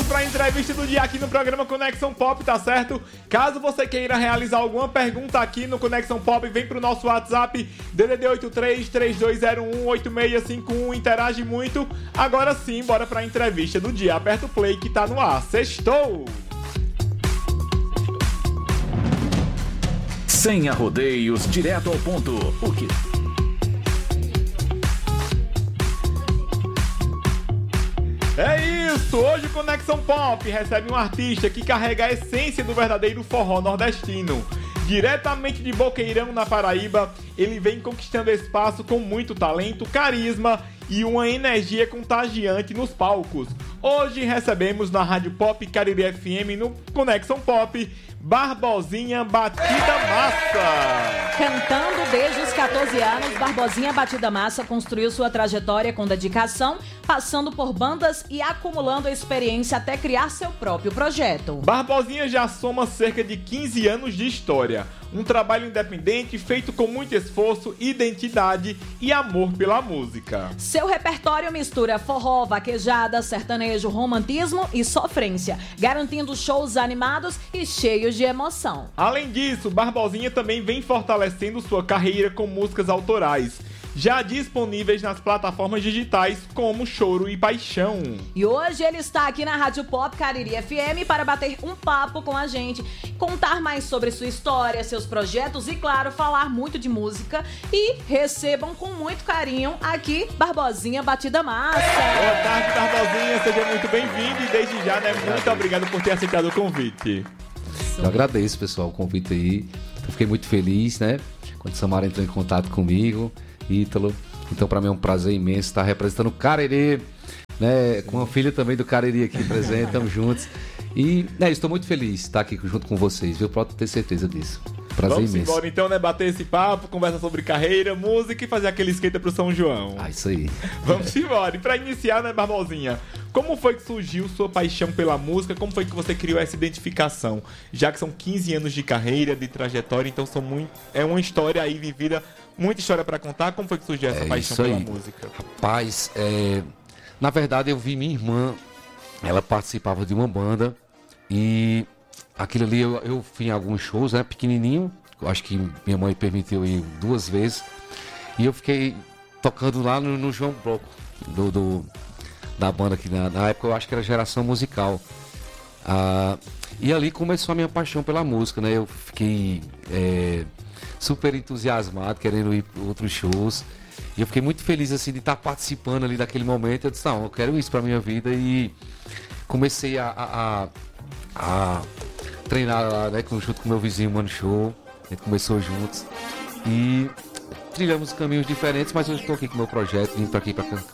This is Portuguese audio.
para a entrevista do dia aqui no programa Conexão Pop, tá certo? Caso você queira realizar alguma pergunta aqui no Conexão Pop, vem pro nosso WhatsApp DDD 83-3201-8651, interage muito. Agora sim, bora pra entrevista do dia. Aperta o play que tá no ar. Sextou! Sem arrodeios, direto ao ponto. O que? É isso! Hoje o Conexão Pop recebe um artista que carrega a essência do verdadeiro forró nordestino. Diretamente de Boqueirão, na Paraíba, ele vem conquistando espaço com muito talento, carisma e uma energia contagiante nos palcos. Hoje recebemos na Rádio Pop Cariri FM, no Conexão Pop, Barbosinha Batida Massa. Cantando desde os 14 anos, Barbosinha Batida Massa construiu sua trajetória com dedicação, passando por bandas e acumulando experiência até criar seu próprio projeto. Barbosinha já soma cerca de 15 anos de história. Um trabalho independente feito com muito esforço, identidade e amor pela música. Seu repertório mistura forró, vaquejada, sertanejo, romantismo e sofrência, garantindo shows animados e cheios de emoção. Além disso, Barbosinha também vem fortalecendo sua carreira com músicas autorais, já disponíveis nas plataformas digitais como Choro e Paixão. E hoje ele está aqui na Rádio Pop Cariri FM para bater um papo com a gente, contar mais sobre sua história, seus projetos e, claro, falar muito de música. E recebam com muito carinho aqui Barbosinha Batida Massa. Boa tarde, Barbosinha, seja muito bem-vindo e desde já, né, muito obrigado por ter aceitado o convite. Eu agradeço, pessoal, o convite aí. Eu fiquei muito feliz, né, quando o Samara entrou em contato comigo, Ítalo. Então, para mim é um prazer imenso estar representando o Cariri, né, com a filha também do Cariri aqui presente, estamos juntos. E estou muito feliz de estar aqui junto com vocês, viu? Pode ter certeza disso. Prazer Vamos imenso. embora então, né? Bater esse papo, conversa sobre carreira, música e fazer aquele esquenta pro São João. Ah, isso aí. Vamos embora. E pra iniciar, né, Barbosinha? Como foi que surgiu sua paixão pela música? Como foi que você criou essa identificação? Já que são 15 anos de carreira, de trajetória, então é uma história aí vivida, muita história pra contar. Como foi que surgiu essa paixão pela música? Rapaz, na verdade eu vi minha irmã, ela participava de uma banda e aquilo ali eu fui em alguns shows, né, pequenininho, acho que minha mãe permitiu ir 2 vezes, e eu fiquei tocando lá no João Bloco, da banda aqui, na época eu acho que era Geração Musical, e ali começou a minha paixão pela música, né, eu fiquei super entusiasmado, querendo ir para outros shows, e eu fiquei muito feliz assim de estar participando ali daquele momento. Eu disse, não, eu quero isso pra minha vida, e comecei a treinar lá, né, junto com meu vizinho Mano Show. A gente começou juntos e trilhamos caminhos diferentes, mas eu estou aqui com o meu projeto, vindo aqui para